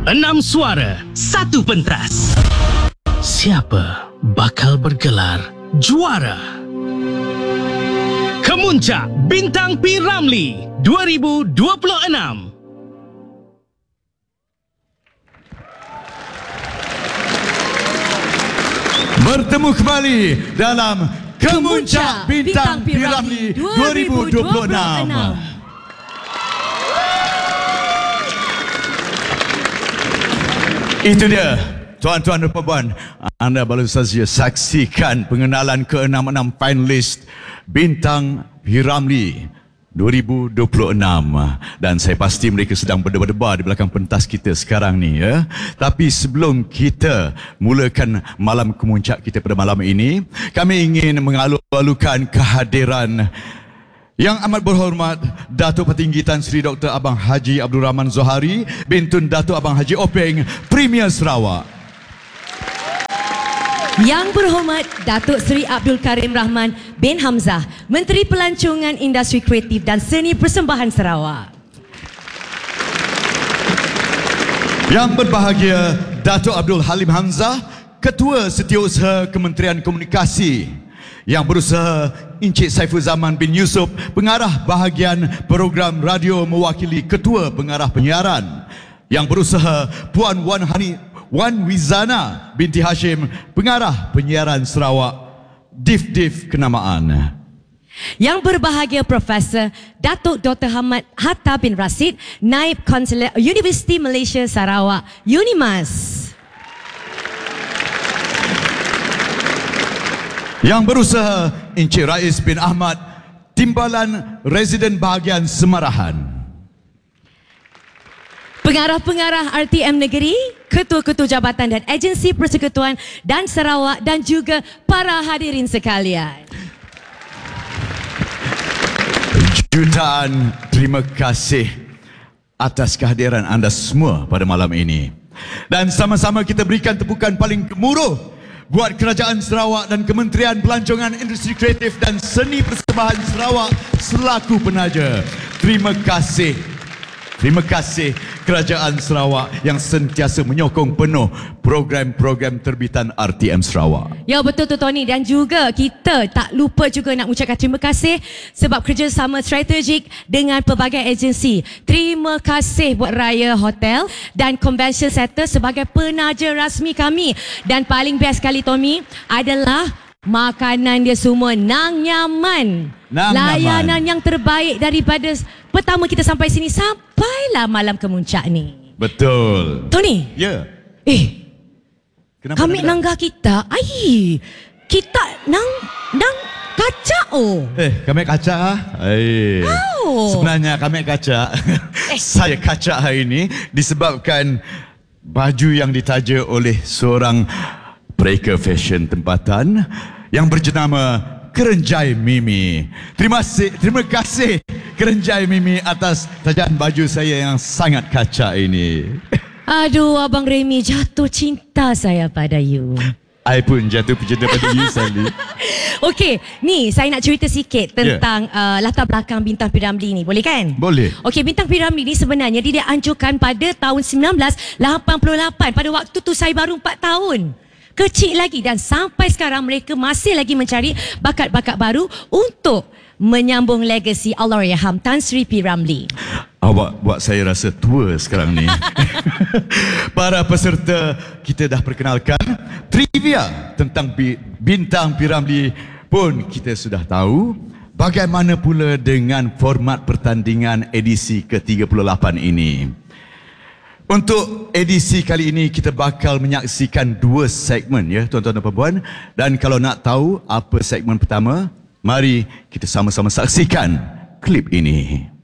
6 suara, 1 pentas. Siapa bakal bergelar juara? Kemuncak Bintang P. Ramlee 2026. Bertemu kembali dalam Kemuncak Bintang P. Ramlee 2026. Itu dia, tuan-tuan dan puan-puan, anda baru saja saksikan pengenalan ke-6 finalis Bintang P. Ramlee 2026, dan saya pasti mereka sedang berdebar-debar di belakang pentas kita sekarang ni, ya. Tapi sebelum kita mulakan malam kemuncak kita pada malam ini, kami ingin mengalu-alukan kehadiran Yang Amat Berhormat Datuk Petinggi Tan Sri Dr. Abang Haji Abdul Rahman Zohari, Bintun Datuk Abang Haji Openg, Premier Sarawak. Yang Berhormat Datuk Seri Abdul Karim Rahman bin Hamzah, Menteri Pelancongan Industri Kreatif dan Seni Persembahan Sarawak. Yang berbahagia Datuk Abdul Halim Hamzah, Ketua Setiausaha Kementerian Komunikasi. Yang berusaha Encik Saiful Zaman bin Yusof, Pengarah Bahagian Program Radio mewakili Ketua Pengarah Penyiaran. Yang berusaha Puan Wan Wizana binti Hashim, Pengarah Penyiaran Sarawak, Div Kenamaan. Yang berbahagia Profesor Datuk Dr. Hamad Hatta bin Rashid, Naib Konsulat Universiti Malaysia Sarawak, UNIMAS. Yang berusaha Encik Rais bin Ahmad, Timbalan Residen Bahagian Semarahan. Pengarah-pengarah RTM Negeri, ketua-ketua jabatan dan agensi persekutuan dan Sarawak, dan juga para hadirin sekalian. Jutaan terima kasih atas kehadiran anda semua pada malam ini. Dan sama-sama kita berikan tepukan paling gemuruh buat Kerajaan Sarawak dan Kementerian Pelancongan Industri Kreatif dan Seni Persembahan Sarawak selaku penaja. Terima kasih. Terima kasih Kerajaan Sarawak yang sentiasa menyokong penuh program-program terbitan RTM Sarawak. Ya, betul tu Tony, dan juga kita tak lupa juga nak ucapkan terima kasih sebab kerjasama strategik dengan pelbagai agensi. Terima kasih buat Raya Hotel dan Convention Center sebagai penaja rasmi kami. Dan paling best sekali Tommy adalah makanan dia semua nang nyaman. Layanan yang terbaik daripada pertama kita sampai sini sampailah malam kemuncak ni. Betul. Tony. Ya. Kenapa kami nangga kita. Kita nang kaca kami kaca. Sebenarnya kami kaca. Saya kaca hari ini disebabkan baju yang ditaja oleh seorang mereka fashion tempatan yang berjenama Kerenjai Mimi. Terima kasih Kerenjai Mimi atas tajaan baju saya yang sangat kacak ini. Aduh, Abang Remy, jatuh cinta saya pada you. I pun jatuh cinta pada you, Sally. Okey, ni saya nak cerita sikit tentang latar belakang Bintang P. Ramlee ni, boleh kan? Boleh. Okey, Bintang P. Ramlee ni sebenarnya dia dianjurkan pada tahun 1988. Pada waktu tu saya baru 4 tahun. Kecil lagi, dan sampai sekarang mereka masih lagi mencari bakat-bakat baru untuk menyambung legasi Allahyarham Tan Sri P. Ramlee. Awak buat saya rasa tua sekarang ni. Para peserta kita dah perkenalkan. Trivia tentang Bintang P. Ramlee pun kita sudah tahu. Bagaimana pula dengan format pertandingan edisi ke-38 ini? Untuk edisi kali ini kita bakal menyaksikan 2 segmen, ya tuan-tuan dan puan-puan. Dan kalau nak tahu apa segmen pertama, mari kita sama-sama saksikan klip ini.